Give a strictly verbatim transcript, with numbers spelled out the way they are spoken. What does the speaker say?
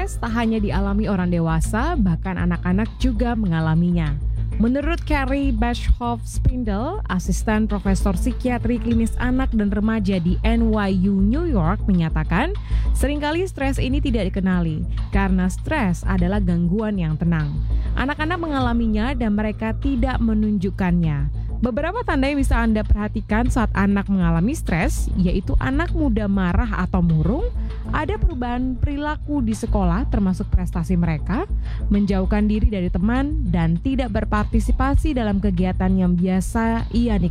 Stres tak hanya dialami orang dewasa, bahkan anak-anak juga mengalaminya. Menurut Carrie Bashhoff-Spindle, asisten profesor psikiatri klinis anak dan remaja di N Y U New York menyatakan, seringkali stres ini tidak dikenali karena stres adalah gangguan yang tenang. Anak-anak mengalaminya dan mereka tidak menunjukkannya. Beberapa tanda yang bisa Anda perhatikan saat anak mengalami stres, yaitu anak mudah marah atau murung, ada perubahan perilaku di sekolah termasuk prestasi mereka, menjauhkan diri dari teman, dan tidak berpartisipasi dalam kegiatan yang biasa ia nikmati.